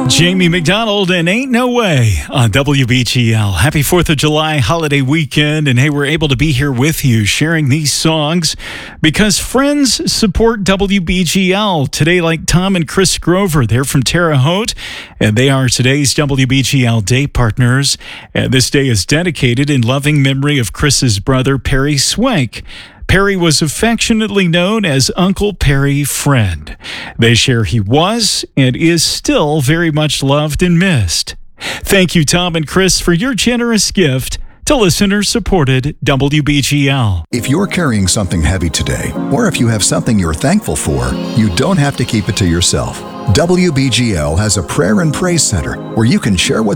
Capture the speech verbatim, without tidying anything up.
Jamie McDonald and Ain't No Way on W B G L. Happy fourth of July holiday weekend. And hey, we're able to be here with you sharing these songs because friends support W B G L. Today, like Tom and Chris Grover, they're from Terre Haute, and they are today's W B G L Day partners. And this day is dedicated in loving memory of Chris's brother, Perry Swank. Perry was affectionately known as Uncle Perry Friend. They share he was and is still very much loved and missed. Thank you, Tom and Chris, for your generous gift to listener-supported W B G L. If you're carrying something heavy today, or if you have something you're thankful for, you don't have to keep it to yourself. W B G L has a prayer and praise center where you can share what